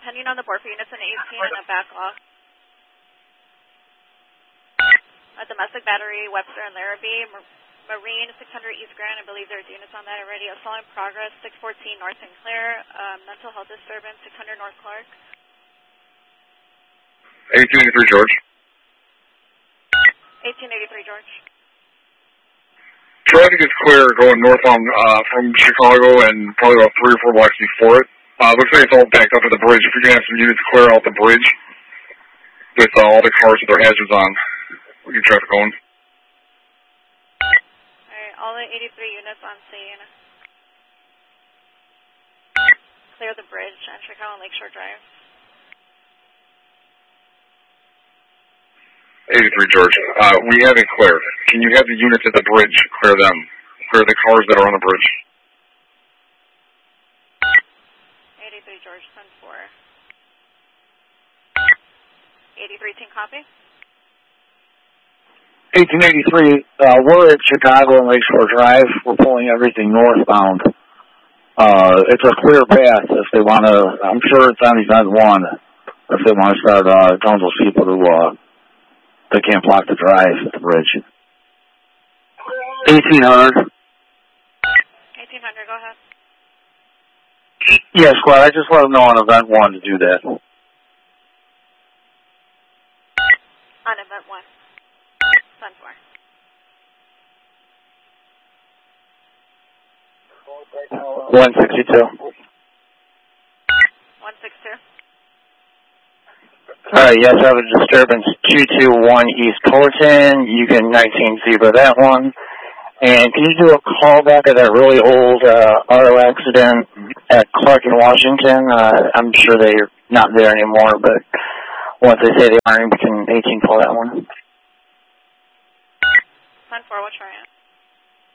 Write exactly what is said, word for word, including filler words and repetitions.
Pending on the board for units in eighteen and a backlog. A domestic battery, Webster and Larrabee. Marine, six hundred East Grand, I believe there's units on that already. Assault in progress, six fourteen North Sinclair. Uh, mental health disturbance, six hundred North Clark. eighteen eighty-three, George. eighteen eighty-three, George. Traffic is clear going northbound uh, from Chicago and probably about three or four blocks before it. Uh, looks like it's all backed up at the bridge. If you can have some units clear out the bridge with uh, all the cars with their hazards on, we get traffic going. Alright, all the eighty-three units on scene. Clear the bridge on Chicago and Lakeshore Drive. eighty-three, George. Uh, we have it clear. Can you have the units at the bridge clear them? Clear the cars that are on the bridge. eighty-three, George, ten four. eighty-three, team copy? eighteen eighty-three, uh, we're at Chicago and Lakeshore Drive. We're pulling everything northbound. Uh, it's a clear path if they want to, I'm sure it's on event one, if they want to start uh, telling those people to, uh, they can't block the drive at the bridge. eighteen hundred. eighteen hundred, go ahead. Yeah, squad, I just let them know on event one to do that. On event one. ten four. one sixty-two. one sixty-two. Alright, yes, I have a disturbance two two one East Fullerton. You can nineteen zebra that one. And can you do a call back of that really old uh, auto accident at Clark and Washington? Uh, I'm sure they're not there anymore, but once they say they aren't, we can eighteen pull that one. ten four, we'll try it.